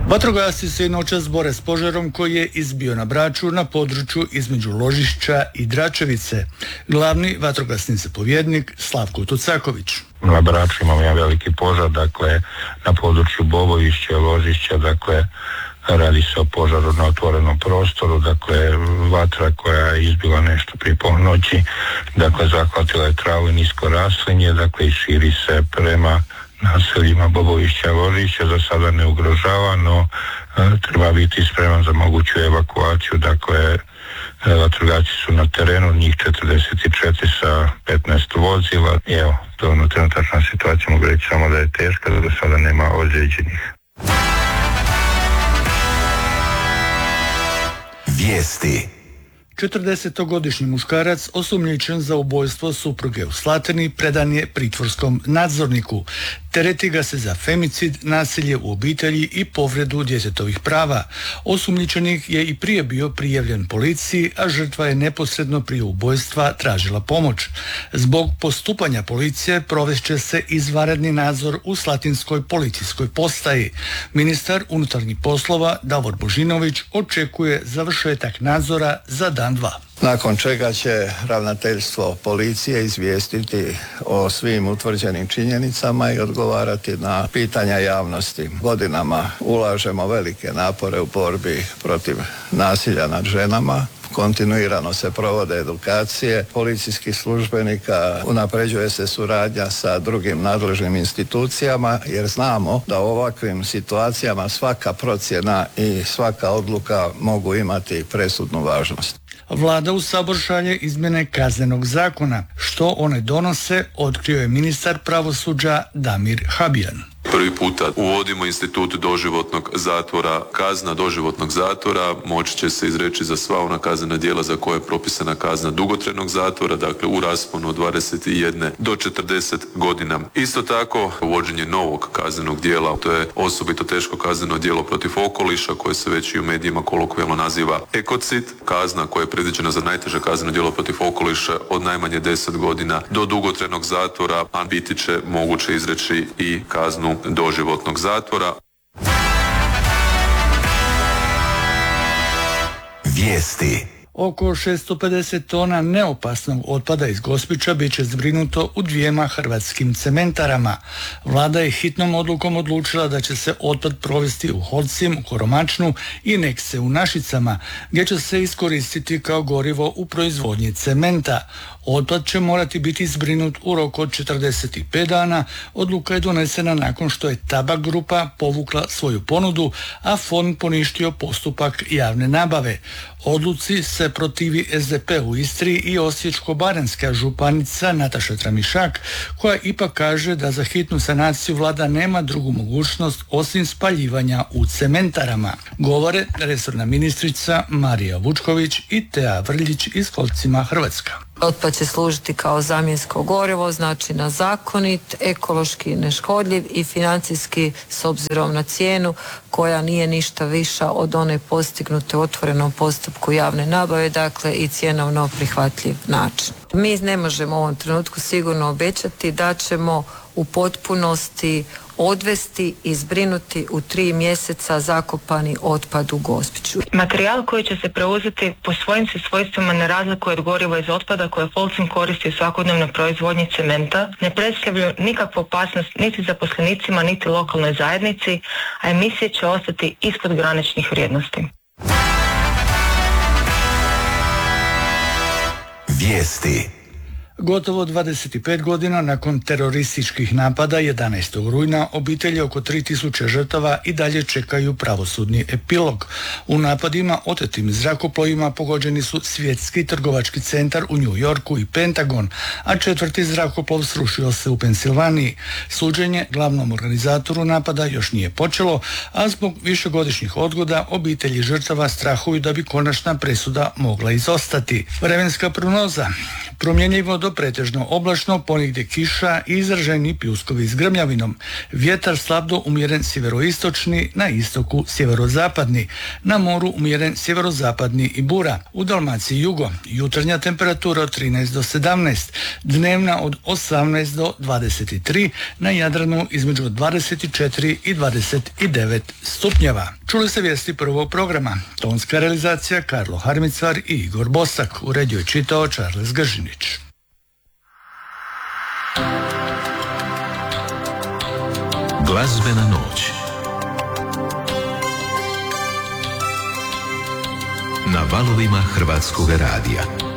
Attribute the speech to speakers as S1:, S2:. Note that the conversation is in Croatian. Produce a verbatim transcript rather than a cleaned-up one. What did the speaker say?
S1: Vatrogasci se i noćas bore s požarom koji je izbio na Braču na području između Ložišća i Dračevice. Glavni vatrogasni zapovjednik Slavko Tucaković.
S2: Na Braču imamo jedan veliki požar, dakle na području Bobovišća, Ložišća, dakle radi se o požaru na otvorenom prostoru, dakle vatra koja je izbila nešto prije ponoći, dakle zahvatila je travu i nisko raslinje, dakle i širi se prema naseljima Bobovišća, Ložišća, za sada ne ugrožava, no e, treba biti spreman za moguću evakuaciju, dakle e, vatrogasci su na terenu, njih četrdeset četiri sa petnaest vozila, i evo, to je ono trenutačna situacija, mogu reći samo da je teška, da do sada nema ozlijeđenih.
S3: Vijesti.
S1: četrdesetogodišnji muškarac osumnjičen za ubojstvo supruge u Slatini predan je pritvorskom nadzorniku. Tereti ga se za femicid, nasilje u obitelji i povredu djetetovih prava. Osumnjičenik je i prije bio prijavljen policiji, a žrtva je neposredno prije ubojstva tražila pomoć. Zbog postupanja policije provest će se izvanredni nadzor u Slatinskoj policijskoj postaji. Ministar unutarnjih poslova Davor Božinović očekuje završetak nadzora za dan dva.
S4: Nakon čega će ravnateljstvo policije izvijestiti o svim utvrđenim činjenicama i odgovarati na pitanja javnosti. Godinama ulažemo velike napore u borbi protiv nasilja nad ženama. Kontinuirano se provode edukacije policijskih službenika, unapređuje se suradnja sa drugim nadležnim institucijama, jer znamo da u ovakvim situacijama svaka procjena i svaka odluka mogu imati presudnu važnost.
S1: Vlada u Sabor šalje izmjene Kaznenog zakona. Što one donose, otkrio je ministar pravosuđa Damir Habijan.
S5: Prvi puta uvodimo institut doživotnog zatvora. Kazna doživotnog zatvora moći će se izreći za sva ona kaznena djela za koje je propisana kazna dugotrajnog zatvora, dakle u rasponu od dvadeset jedan do četrdeset godina. Isto tako, uvođenje novog kaznenog djela, to je osobito teško kazneno djelo protiv okoliša, koje se već i u medijima kolokvijalno naziva ekocid. Kazna koja je predviđena za najteže kazneno djelo protiv okoliša od najmanje deset godina do dugotrajnog zatvora, a biti će moguće izreći i kaznu doživotnog zatvora.
S3: Vijesti.
S1: Oko šesto pedeset tona neopasnog otpada iz Gospića bit će zbrinuto u dvijema hrvatskim cementarama. Vlada je hitnom odlukom odlučila da će se otpad provesti u Holcim, u Koromačnu i Nekse u Našicama, gdje će se iskoristiti kao gorivo u proizvodnji cementa. Otpad će morati biti zbrinut u roku od četrdeset pet dana. Odluka je donesena nakon što je Tabak grupa povukla svoju ponudu, a fond poništio postupak javne nabave. Odluci se protivi S D P u Istri i Osječko-baranjska županica Nataša Tramišak, koja ipak kaže da za hitnu sanaciju vlada nema drugu mogućnost osim spaljivanja u cementarama. Govore resorna ministrica Marija Vučković i Tea Vrljić iz Holcima, Hrvatska.
S6: Otpad će služiti kao zamjensko gorivo, znači na zakonit, ekološki neškodljiv i financijski s obzirom na cijenu koja nije ništa viša od one postignute u otvorenom postupku javne nabave, dakle i cjenovno prihvatljiv način. Mi ne možemo u ovom trenutku sigurno obećati da ćemo u potpunosti odvesti i zbrinuti u tri mjeseca zakopani otpad u Gospiću.
S7: Materijal koji će se preuzeti po svojim se svojstvima ne razlikuje od goriva iz otpada koje Holcim koristi u svakodnevnoj proizvodnji cementa, ne predstavljaju nikakvu opasnost niti zaposlenicima niti lokalnoj zajednici, a emisije će ostati ispod graničnih vrijednosti.
S3: Vijesti.
S1: Gotovo dvadeset pet godina nakon terorističkih napada jedanaestog rujna obitelji oko tri tisuće žrtava i dalje čekaju pravosudni epilog. U napadima otetim zrakoplovima pogođeni su Svjetski trgovački centar u New Yorku i Pentagon, a četvrti zrakoplov srušio se u Pensilvaniji. Suđenje glavnom organizatoru napada još nije počelo, a zbog višegodišnjih odgoda obitelji žrtava strahuju da bi konačna presuda mogla izostati. Vremenska prognoza. Promjenjivo do do pretežno oblačno, ponegdje kiša i izraženi pljuskovi s grmljavinom. Vjetar slab do umjeren sjeveroistočni, na istoku sjeverozapadni, na moru umjeren sjeverozapadni i bura. U Dalmaciji jugo, jutarnja temperatura od trinaest do sedamnaest, dnevna od osamnaest do dvadeset tri, na Jadranu između dvadeset četiri i dvadeset devet stupnjeva. Čuli ste vijesti prvog programa. Tonska realizacija Karlo Harmicar i Igor Bosak. Uredio je čitao Charles Gržinić.
S3: Glazbena noć. Na valovima Hrvatskog radija.